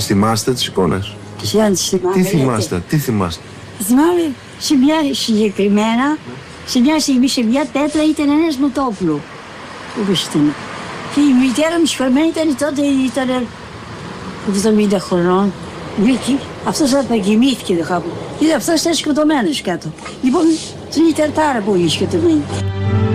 Τις θυμάστε τις εικόνες? Δεν τις θυμάμαι. Τι θυμάστε? Θυμάμαι σε μια συγκεκριμένα, σε μια στιγμή, σε μια πέτρα ήταν ένας Νοτόπουλου. Όπως ήταν. Και η μητέρα μου συγχωρεμένη ήταν 70 χρονών. Αυτός απαγημήθηκε κάπου. Και αυτός ήταν σκοτωμένος κάτω. Λοιπόν, ήταν πάρα πολύ σκοτωμένοι.